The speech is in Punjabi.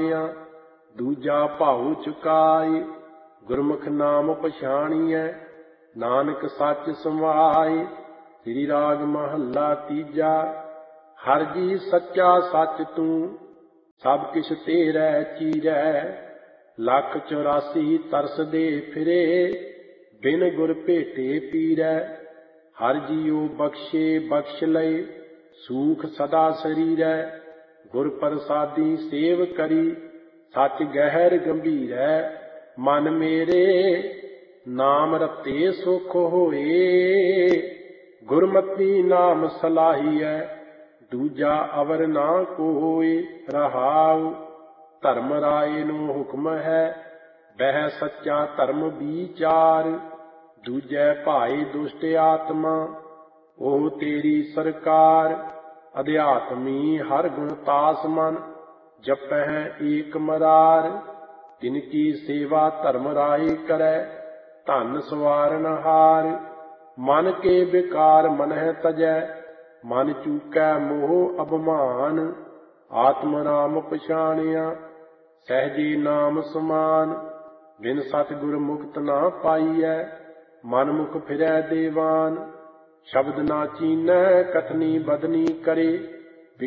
ਵਾਰਿਆਂ। ਦੂਜਾ ਭਾਉ ਚੁਕਾਏ ਗੁਰਮੁਖ ਨਾਮ ਪਛਾਣੀਐ। ਨਾਨਕ ਸੱਚ ਸਮਾਏ। ਸ੍ਰੀ ਰਾਗ ਮਹੱਲਾ ਤੀਜਾ। ਹਰਿ ਜੀ ਸੱਚਾ ਸੱਚ ਤੂੰ, ਸਭ ਕਿਛ ਤੇਰੈ ਚੀਰੈ। 184 ਤਰਸਦੇ ਫਿਰੇ, ਬਿਨ ਗੁਰ ਭੇਟੇ ਪੀਰੈ। ਹਰਿ ਜੀਉ ਬਖਸ਼ੇ ਬਖਸ਼ ਲਏ, ਸੂਖ ਸਦਾ ਸਰੀਰੈ। ਗੁਰ ਪ੍ਰਸਾਦੀ ਸੇਵ ਕਰੀ, ਸੱਚ ਗਹਿਰ ਗੰਭੀਰੈ। ਮਨ ਮੇਰੇ ਨਾਮ ਰਤੇ ਸੁਖ ਹੋਏ, ਗੁਰਮਤਿ ਨਾਮ ਸਲਾਹੀਐ। ਦੂਜਾ ਅਵਰ ਨਾ ਕੋਇ ਰਹਾਉ। ਧਰਮ ਰਾਏ ਨੂੰ ਹੁਕਮ ਹੈ, ਬਹਿ ਸੱਚਾ ਧਰਮ ਵਿਚਾਰ। ਦੂਜੈ ਭਾਏ ਦੁਸ਼ਟ ਆਤਮਾ, ਉਹ ਤੇਰੀ ਸਰਕਾਰ। ਅਧਿਆਤਮੀ ਹਰ ਗੁਣ ਤਾਸ ਮਨ, ਜਪਹਿ ਏਕ ਮਰਾਰ। ਤਿਨ ਕੀ ਸੇਵਾ ਧਰਮ ਰਾਏ ਕਰੈ, ਧਨ ਸਵਾਰਨ ਹਾਰ। ਮਨ ਕੇ ਵਿਕਾਰ ਮਨਹਿ ਤਜੈ, ਮਨ ਚੂਕੈ ਮੋਹ ਅਭਿਮਾਨ। ਆਤਮ ਨਾਮ ਪਛਾਣਿਆ, ਸਹਿਜੇ ਨਾਮ ਸਮਾਨ। ਬਿਨ ਸਤਿਗੁਰ ਮੁਕਤ ਨਾ ਪਾਈਐ, ਮਨ ਮੁਖ ਫਿਰੈ ਦੇਵਾਨ। ਸ਼ਬਦ ਨਾ ਚੀਨੈ, ਕਥਨੀ ਬਦਨੀ ਕਰੇ,